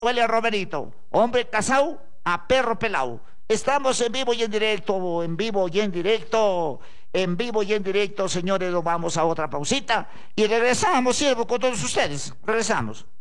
Huele a Romerito, hombre casado a perro pelado. Estamos en vivo y en directo, en vivo y en directo, en vivo y en directo, señores. Nos vamos a otra pausita y regresamos, siervo, con todos ustedes. Regresamos.